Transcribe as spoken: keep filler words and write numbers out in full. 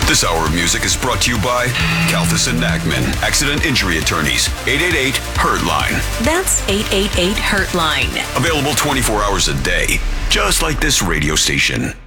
This hour of music is brought to you by Kalthus and Nagman, Accident Injury Attorneys, eight eight eight, hurt line. That's eight eight eight, hurt line. Available twenty-four hours a day, just like this radio station.